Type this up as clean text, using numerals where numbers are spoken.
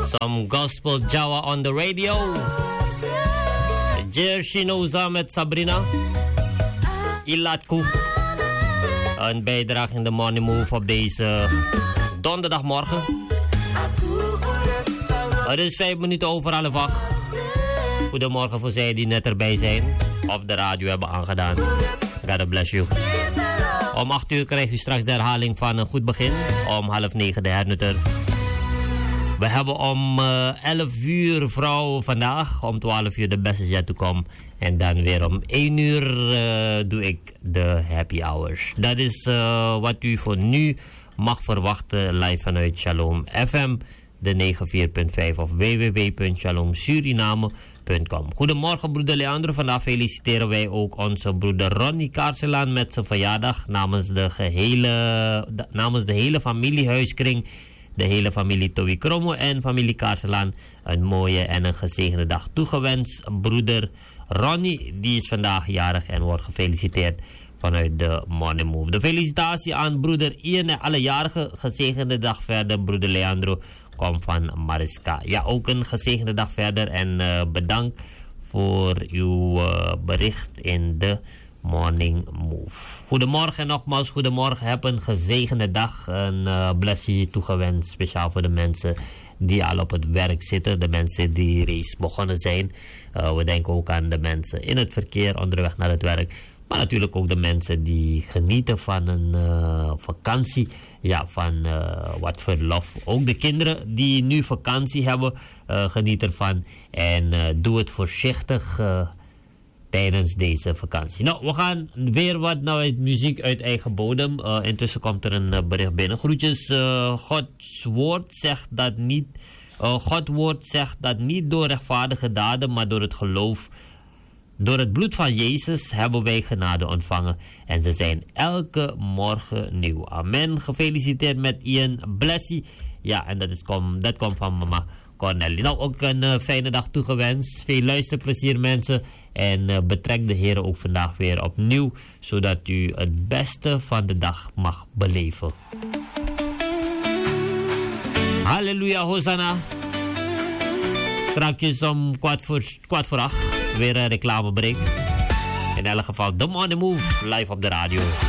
Some gospel Jawa on the radio. Jershinoza met Sabrina. Ilatku. Een bijdrage in de Morning Move op deze donderdagmorgen. Het is 5 minuten over 11:08. Goedemorgen voor zij die net erbij zijn of de radio hebben aangedaan. God bless you. Om 8 uur krijg u straks de herhaling van een goed begin. Om 8:30 de hernutter. We hebben om 11 uur vrouw vandaag. Om 12 uur de beste jet to come. En dan weer om 1 uur doe ik de happy hours. Dat is wat u voor nu mag verwachten live vanuit Shalom FM. De 94.5 of www.shalomsuriname.com. Goedemorgen broeder Leandro. Vandaag feliciteren wij ook onze broeder Ronnie Kaarselaan met zijn verjaardag. Namens de hele familiehuiskring. De hele familie Towie Kromo en familie Kaarselaan een mooie en een gezegende dag toegewenst. Broeder Ronnie, die is vandaag jarig en wordt gefeliciteerd vanuit de Morning Move. De felicitatie aan broeder Ian en alle jarigen. Gezegende dag verder, broeder Leandro. Kom van Mariska. Ja, ook een gezegende dag verder en bedankt voor uw bericht in de Morning Move. Goedemorgen nogmaals, goedemorgen. Heb een gezegende dag. Een blessie toegewenst. Speciaal voor de mensen die al op het werk zitten. De mensen die reeds begonnen zijn. We denken ook aan de mensen in het verkeer onderweg naar het werk. Maar natuurlijk ook de mensen die genieten van een vakantie. Ja, van wat verlof. Ook de kinderen die nu vakantie hebben, geniet ervan. En doe het voorzichtig tijdens deze vakantie. Nou, we gaan weer wat muziek uit eigen bodem. Intussen komt er een bericht binnen. Groetjes, Gods woord zegt dat niet. Gods woord zegt dat niet door rechtvaardige daden, maar door het geloof. Door het bloed van Jezus hebben wij genade ontvangen. En ze zijn elke morgen nieuw. Amen. Gefeliciteerd met Ian Blessie. Ja, en dat komt van mama Cornelie. Nou, ook een fijne dag toegewenst. Veel luisterplezier mensen. En betrek de Heer ook vandaag weer opnieuw. Zodat u het beste van de dag mag beleven. Halleluja, Hosanna. Strakjes om kwart voor 8. Weer een reclamebreak. In elk geval, The Morning Move, live op de radio.